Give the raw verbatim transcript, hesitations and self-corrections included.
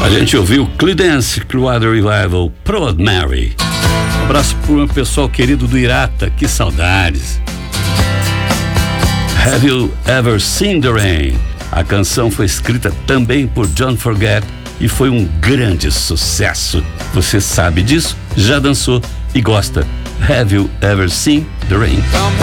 A gente ouviu Creedence Clearwater Revival, Proud Mary. Um abraço pro meu pessoal querido do Irata, que saudades. Have You Ever Seen the Rain? A canção foi escrita também por John Forget e foi um grande sucesso. Você sabe disso? Já dançou e gosta? Have You Ever Seen the Rain?